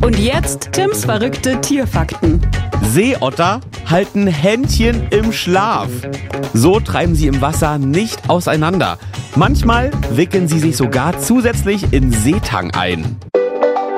Und jetzt Tims verrückte Tierfakten. Seeotter halten Händchen im Schlaf. So treiben sie im Wasser nicht auseinander. Manchmal wickeln sie sich sogar zusätzlich in Seetang ein.